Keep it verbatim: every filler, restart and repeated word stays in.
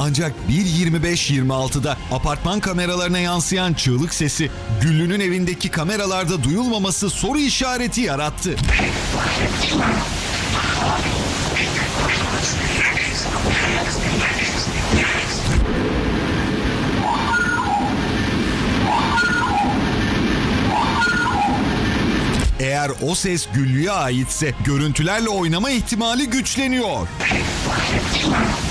Ancak bir yirmi beş yirmi altıda apartman kameralarına yansıyan çığlık sesi Güllü'nün evindeki kameralarda duyulmaması soru işareti yarattı. Eğer o ses Güllü'ye aitse görüntülerle oynama ihtimali güçleniyor.